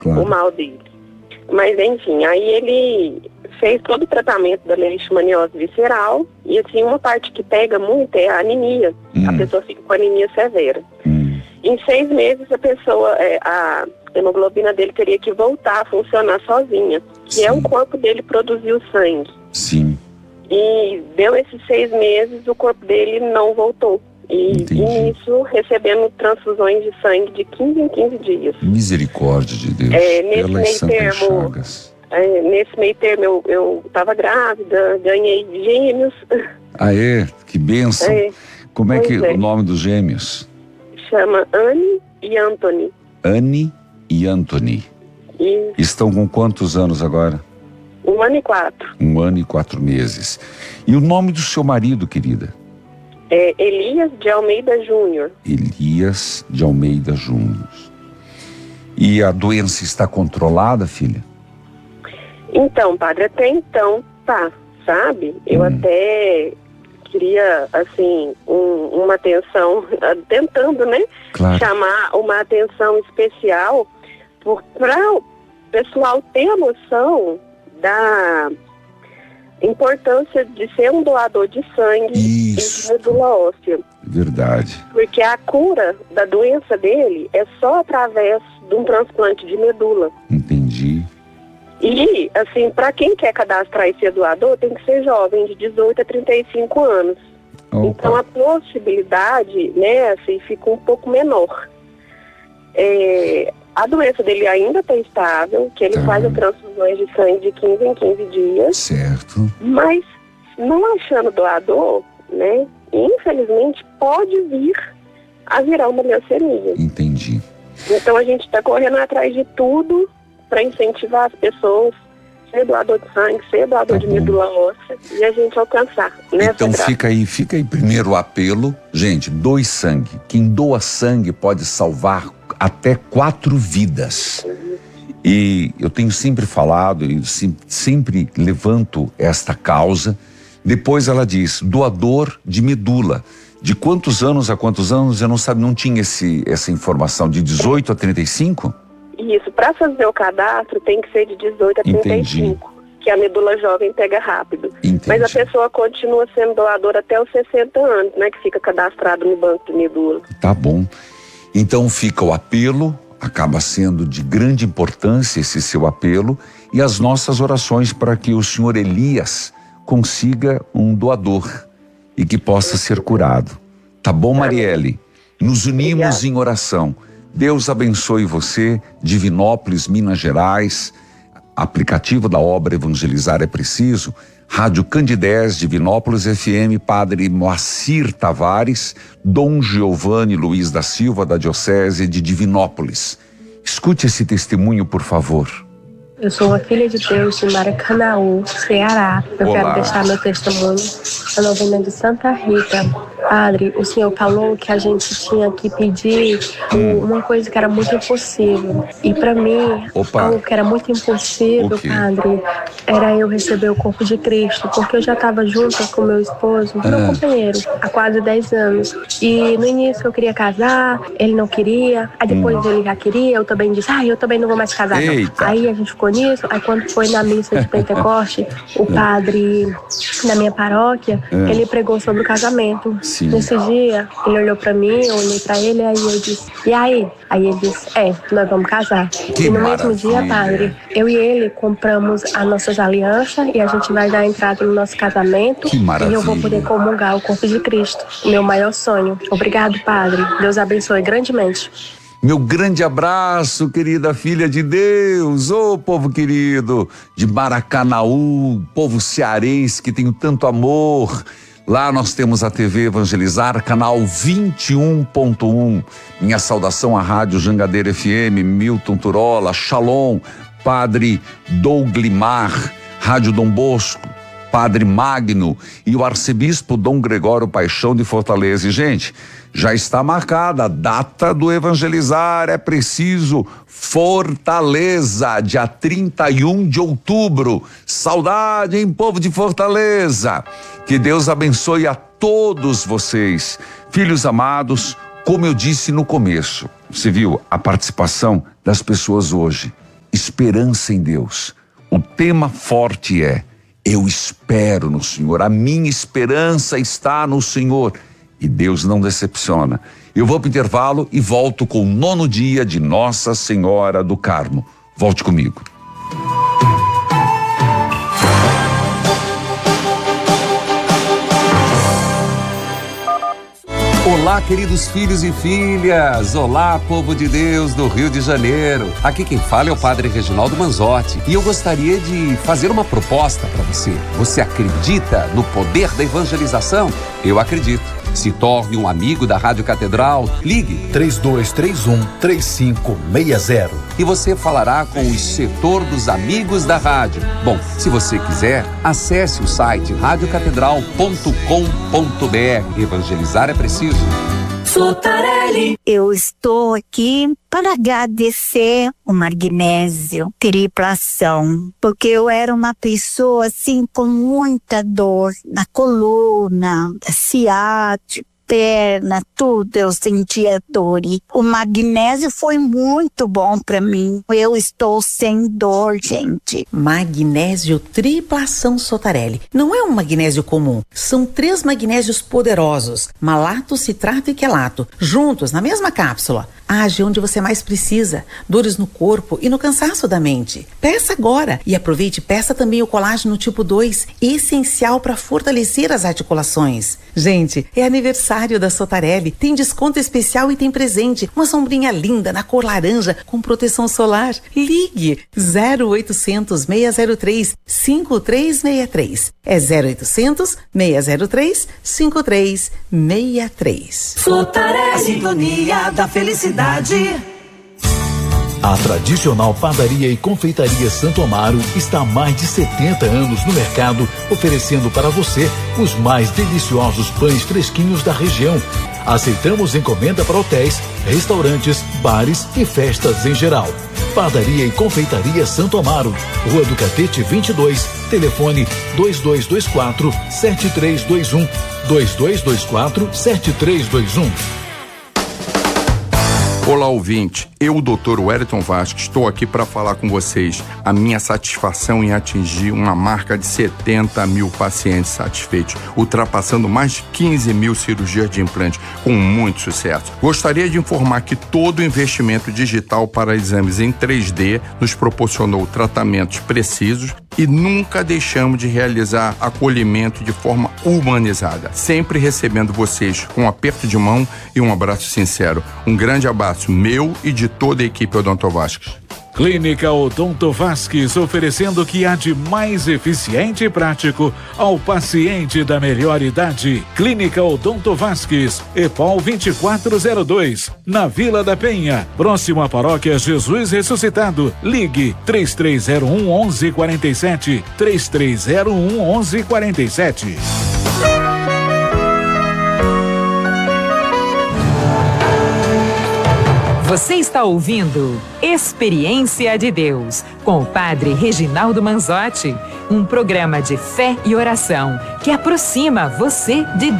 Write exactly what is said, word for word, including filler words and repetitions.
claro. o mal dele. Mas enfim, aí ele fez todo o tratamento da leishmaniose visceral e assim, uma parte que pega muito é a anemia. Hum. A pessoa fica com anemia severa. Hum. Em seis meses a pessoa, é, a hemoglobina dele teria que voltar a funcionar sozinha, que Sim. é o corpo dele produzir o sangue. Sim. E deu esses seis meses, o corpo dele não voltou. E, e nisso, recebendo transfusões de sangue de quinze em quinze dias. Misericórdia de Deus. É, nesse pelas meio santas termo, chagas. é, nesse meio termo eu, eu tava grávida, ganhei gêmeos. Ah, é? Que bênção. É, Como é que é. o nome dos gêmeos? Chama Anne e Anthony. Anne e Anthony. E Estão com quantos anos agora? um ano e quatro. Um ano e quatro meses. E o nome do seu marido, querida? É Elias de Almeida Júnior. Elias de Almeida Júnior. E a doença está controlada, filha? Então, padre, até então, tá, sabe? Eu Hum. até queria, assim, um, uma atenção, tentando, né? Claro. Chamar uma atenção especial para o pessoal ter a noção da importância de ser um doador de sangue Isso. e de medula óssea. Verdade. Porque a cura da doença dele é só através de um transplante de medula. Entendi. E, assim, para quem quer cadastrar e ser doador, tem que ser jovem, de dezoito a trinta e cinco anos. Opa. Então, a possibilidade, né, assim, fica um pouco menor. É, a doença dele ainda está estável, que ele Tá. faz as transfusões de sangue de quinze em quinze dias, Certo. mas não achando doador, né, infelizmente pode vir a virar uma leucemia. Entendi. Então a gente está correndo atrás de tudo para incentivar as pessoas a ser doador de sangue, ser doador Tá de bom. medula óssea e a gente alcançar nessa Então graça. fica aí, fica aí primeiro o apelo. Gente, doe sangue. Quem doa sangue pode salvar até quatro vidas. E eu tenho sempre falado e sim- sempre levanto esta causa. Depois ela diz, doador de medula. De quantos anos a quantos anos? Eu não sabe, não tinha esse, essa informação. De dezoito a trinta e cinco? Isso, para fazer o cadastro tem que ser de dezoito a trinta e cinco, que a medula jovem pega rápido. Entendi. Mas a pessoa continua sendo doadora até os sessenta anos, né, que fica cadastrado no banco de medula. Tá bom. Então fica o apelo, acaba sendo de grande importância esse seu apelo e as nossas orações para que o senhor Elias consiga um doador e que possa ser curado. Tá bom, Marielle? Nos unimos Obrigada. em oração. Deus abençoe você, Divinópolis, Minas Gerais, aplicativo da obra Evangelizar é Preciso, Rádio Candidez, Divinópolis F M, Padre Moacir Tavares, Dom Giovanni Luiz da Silva, da Diocese de Divinópolis. Escute esse testemunho, por favor. Eu sou uma filha de Deus de Maracanaú, Ceará. Eu Olá. quero deixar meu testemunho na novena de Santa Rita. Padre, o senhor falou que a gente tinha que pedir uma coisa que era muito impossível. E para mim, Opa. algo que era muito impossível, O quê? Padre, era eu receber o corpo de Cristo. Porque eu já estava junto com meu esposo, meu Ah. companheiro, há quase dez anos. E no início eu queria casar, ele não queria. Aí depois Hum. ele já queria, eu também disse, ah, eu também não vou mais casar. não. Eita. Aí a gente ficou nisso. Aí quando foi na missa de Pentecoste, o padre na minha paróquia, É. ele pregou sobre o casamento. Sim. Nesse dia, ele olhou pra mim, eu olhei pra ele, aí eu disse, e aí? Aí ele disse, é, nós vamos casar. Que e no maravilha. mesmo dia, padre, eu e ele compramos as nossas alianças e a gente vai dar entrada no nosso casamento. Que maravilha. E eu vou poder comungar o corpo de Cristo. Meu maior sonho. Obrigado, padre. Deus abençoe grandemente. Meu grande abraço, querida filha de Deus, ô povo querido de Maracanaú, povo cearense que tem tanto amor. Lá nós temos a T V Evangelizar, canal vinte e um ponto um. Minha saudação à Rádio Jangadeira F M, Milton Turola, Shalom, Padre Douglimar, Rádio Dom Bosco, Padre Magno e o Arcebispo Dom Gregório Paixão de Fortaleza. E, gente, já está marcada a data do Evangelizar, é preciso, Fortaleza, dia trinta e um de outubro. Saudade, hein, povo de Fortaleza? Que Deus abençoe a todos vocês. Filhos amados, como eu disse no começo, você viu a participação das pessoas hoje. esperança em Deus. O tema forte é: eu espero no Senhor, a minha esperança está no Senhor. E Deus não decepciona. Eu vou para o intervalo e volto com o nono dia de Nossa Senhora do Carmo. Volte comigo. Olá, queridos filhos e filhas. Olá, povo de Deus do Rio de Janeiro. Aqui quem fala é o Padre Reginaldo Manzotti e eu gostaria de fazer uma proposta para você. Você acredita no poder da evangelização? Eu acredito. Se torne um amigo da Rádio Catedral. Ligue três dois três um, três cinco seis zero e você falará com o setor dos amigos da rádio. Bom, se você quiser, acesse o site rádio catedral ponto com ponto br. Evangelizar é preciso. Sotarelli. Eu estou aqui para agradecer o magnésio triplação, porque eu era uma pessoa assim com muita dor na coluna, ciático, perna, tudo eu sentia dor. E o magnésio foi muito bom para mim. Eu estou sem dor, gente. Magnésio triplação Sotarelli. Não é um magnésio comum. São três magnésios poderosos, malato, citrato e quelato, juntos na mesma cápsula. Age onde você mais precisa. Dores no corpo e no cansaço da mente. Peça agora e aproveite e peça também o colágeno tipo dois, essencial para fortalecer as articulações. Gente, é aniversário da Sotarelli. Tem desconto especial e tem presente. Uma sombrinha linda na cor laranja com proteção solar. Ligue zero oitocentos, seis zero três, cinco três seis três. É zero oitocentos, seis zero três, cinco três seis três. Sotarelli, sintonia da felicidade. A tradicional padaria e confeitaria Santo Amaro está há mais de setenta anos no mercado, oferecendo para você os mais deliciosos pães fresquinhos da região. Aceitamos encomenda para hotéis, restaurantes, bares e festas em geral. Padaria e confeitaria Santo Amaro, Rua do Catete vinte e dois, telefone dois dois dois quatro, sete três dois um, dois dois dois quatro, sete três dois um. Olá, ouvinte. Eu, doutor Wellington Vasques, estou aqui para falar com vocês a minha satisfação em atingir uma marca de setenta mil pacientes satisfeitos, ultrapassando mais de quinze mil cirurgias de implante, com muito sucesso. Gostaria de informar que todo o investimento digital para exames em três D nos proporcionou tratamentos precisos e nunca deixamos de realizar acolhimento de forma humanizada, sempre recebendo vocês com um aperto de mão e um abraço sincero. Um grande abraço meu e de toda a equipe Odonto Vasques. Clínica Odonto Vasques, oferecendo o que há de mais eficiente e prático ao paciente da melhor idade. Clínica Odonto Vasques, EPOL vinte e quatro zero dois, na Vila da Penha, próximo à Paróquia Jesus Ressuscitado. Ligue três três zero um, onze quarenta e sete, três três zero um, onze quarenta e sete. Você está ouvindo Experiência de Deus, com o Padre Reginaldo Manzotti, um programa de fé e oração que aproxima você de Deus.